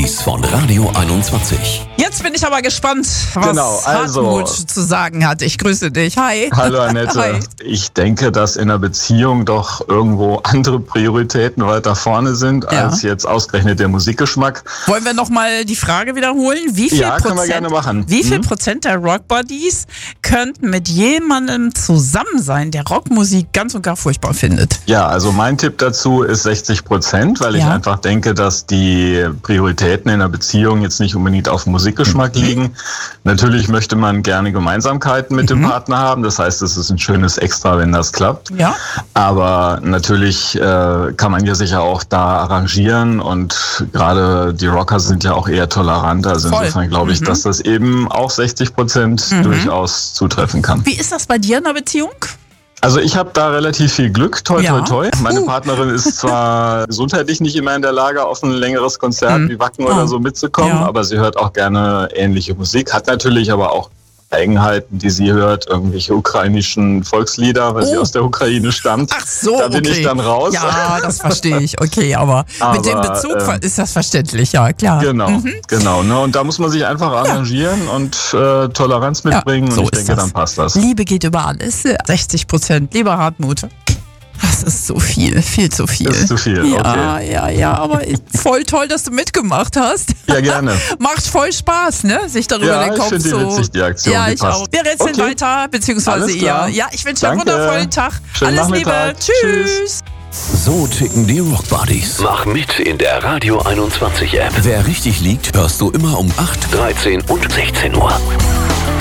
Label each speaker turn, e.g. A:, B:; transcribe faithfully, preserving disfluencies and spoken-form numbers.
A: Buddies von Radio einundzwanzig.
B: Jetzt bin ich aber gespannt, was
C: Genau, also-
B: Hartmut zu sagen hat. Ich grüße dich. Hi.
C: Hallo Annette.
B: Hi.
C: Ich denke, dass in einer Beziehung doch irgendwo andere Prioritäten weiter vorne sind,
B: Ja.
C: als jetzt ausgerechnet der Musikgeschmack.
B: Wollen wir nochmal die Frage wiederholen? Wie viel
C: Ja, können wir
B: Prozent,
C: gerne machen.
B: Wie viel
C: Mhm.
B: Prozent der Rock-Buddies könnten mit jemandem zusammen sein, der Rockmusik ganz und gar furchtbar findet?
C: Ja, also mein Tipp dazu ist sechzig Prozent, weil ich
B: Ja.
C: einfach denke, dass die Prioritäten in einer Beziehung jetzt nicht unbedingt auf Musikgeschmack
B: Mhm.
C: liegen. Natürlich möchte man gerne Gemeinsamkeiten mit dem Partner haben. Das heißt, es ist ein schönes Extra, wenn das klappt.
B: Ja.
C: Aber natürlich äh, kann man ja sicher auch da arrangieren und gerade die Rocker sind ja auch eher tolerant. Also
B: Voll.
C: insofern glaube ich,
B: Mhm.
C: dass das eben auch sechzig Prozent durchaus zutreffen kann.
B: Wie ist das bei dir in der Beziehung?
C: Also ich habe da relativ viel Glück, toi
B: Ja.
C: toi toi. Meine
B: Uh.
C: Partnerin ist zwar gesundheitlich nicht immer in der Lage, auf ein längeres Konzert
B: Mhm.
C: wie Wacken
B: Oh.
C: oder so mitzukommen,
B: Ja.
C: aber sie hört auch gerne ähnliche Musik, hat natürlich aber auch Eigenheiten, die sie hört, irgendwelche ukrainischen Volkslieder, weil sie
B: Oh.
C: aus der Ukraine stammt.
B: Ach so,
C: Da bin
B: okay.
C: ich dann raus.
B: Ja, das verstehe ich. Okay, aber, mit dem
C: Aber,
B: Bezug
C: ähm,
B: ist das verständlich, ja, klar.
C: Genau,
B: Mhm.
C: genau. Ne? Und da muss man sich einfach arrangieren und äh, Toleranz mitbringen
B: so
C: und ich
B: ist
C: denke,
B: das.
C: dann passt das.
B: Liebe geht über alles. sechzig Prozent, lieber Hartmut. Das ist so viel, viel zu viel.
C: Ist zu viel,
B: Ja,
C: okay.
B: ja, ja, aber voll toll, dass du mitgemacht hast.
C: Ja, gerne.
B: Macht voll Spaß, ne? Sich darüber
C: Ja,
B: den
C: ich
B: Kopf
C: finde die
B: so...
C: witzig, die Aktion,
B: Ja,
C: die
B: ich
C: passt.
B: auch. Wir rätseln
C: Okay.
B: weiter, beziehungsweise
C: Alles
B: ihr.
C: klar.
B: Ja, ich wünsche einen
C: Danke.
B: wundervollen Tag.
C: Schönen
B: Alles Liebe.
C: Nachmittag.
B: Tschüss.
A: So ticken die Rock Buddies.
D: Mach mit in der Radio einundzwanzig App.
A: Wer richtig liegt, hörst du immer um acht,
D: dreizehn und sechzehn Uhr.